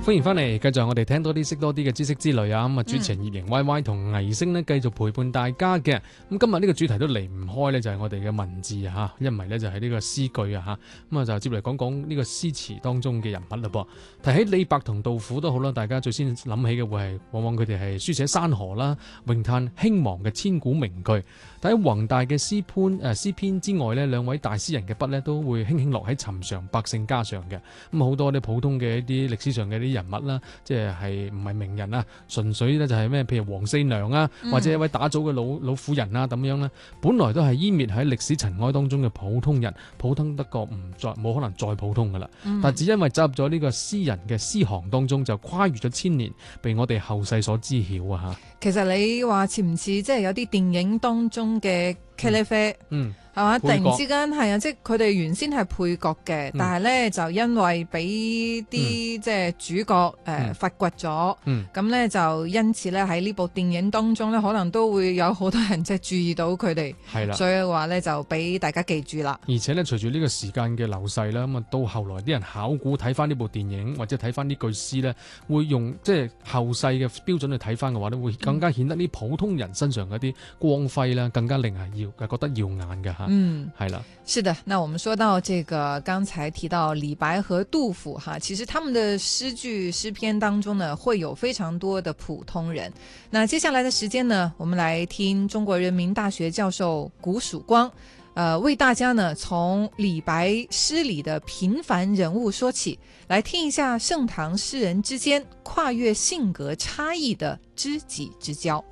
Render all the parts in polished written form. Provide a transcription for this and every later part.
歡迎翻嚟，繼續我哋聽多啲識多啲嘅知識之旅啊！咁啊，主持人葉瑩 Y Y 同倪星呢繼續陪伴大家嘅。咁今日呢個主題都離唔開呢，就係我哋嘅文字啊嚇，一唔係呢就係呢個詩句啊嚇。咁啊就接嚟講講呢個詩詞當中嘅人物啦噃。提起李白同杜甫都好啦，大家最先諗起嘅會係往往佢哋係書寫山河啦、詠嘆興亡嘅千古名句。但喺宏大嘅詩篇之外呢，兩位大詩人嘅筆呢都會輕輕落喺尋常百姓家上嘅。咁好多啲普通嘅一啲歷史上嘅啲人物啦，即係唔係名人啊，純粹咧就係咩？譬如黃四娘啊，或者一位打棗嘅老婦人啊咁樣咧，本來都係湮滅喺歷史塵埃當中嘅普通人，普通得過冇可能再普通噶啦。但只因為走入咗呢個詩人嘅詩行當中，就跨越咗千年，被我哋後世所知曉啊！ 嚇，其實你話似唔似即係有啲電影當中嘅茄喱啡？係嘛？突然之間係啊，即係佢哋原先係配角嘅，但係咧就因為俾啲即係主角發掘咗，咁咧就因此咧喺呢部電影當中咧，可能都會有好多人即係注意到佢哋，係啦，所以話咧就俾大家記住啦。 而且咧隨住呢個時間嘅流逝啦，咁啊到後來啲人考古睇翻呢部電影或者睇翻呢句詩咧，會用即係後世嘅標準去睇翻嘅話咧，會更加顯得呢普通人身上嗰啲光輝啦，更加令人覺得耀眼嘅。係啦， 是的。那我們說到這個，剛才提到李白和杜甫哈，其實他們的詩篇當中呢，會有非常多的普通人。那接下來的時間呢，我們來聽中國人民大學教授古曙光，為大家呢從李白詩裏的平凡人物說起，來聽一下盛唐詩人之間跨越性格差異的知己之交。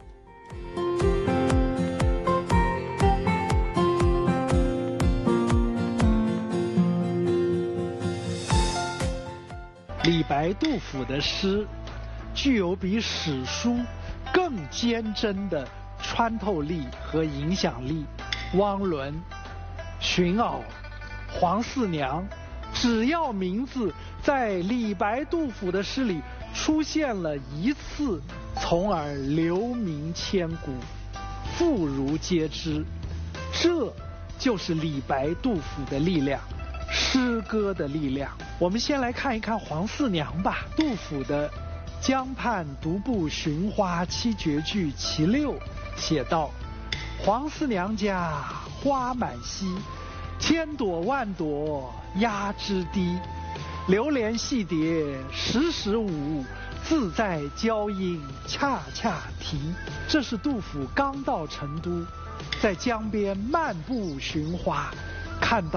李白、杜甫的詩具有比史書更堅貞的穿透力和影響力。汪倫、荀媪、黃四娘，只要名字在李白、杜甫的詩裏出現了一次，從而留名千古，婦孺皆知。這就是李白、杜甫的力量，詩歌的力量。我們先來看一看黃四娘吧。杜甫的《江畔獨步尋花七絕句其六》寫道：黃四娘家花滿蹊，千朵萬朵壓枝低。流連戲蝶時時舞，自在嬌莺恰恰啼。這是杜甫剛到成都，在江邊漫步尋花，看到